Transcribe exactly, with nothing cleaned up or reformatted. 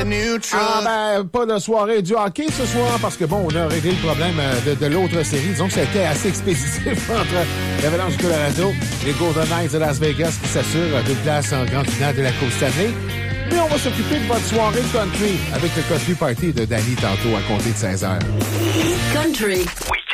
Ah, ben, pas de soirée du hockey ce soir, parce que bon, on a réglé le problème de, de l'autre série. Disons que c'était assez expéditif entre l'Avalanche du Colorado et les Golden Knights de Las Vegas qui s'assurent d'une place en grande finale de la Coupe Stanley. Mais on va s'occuper de votre soirée country avec le Country Party de Danny tantôt à compter de seize heures. Country.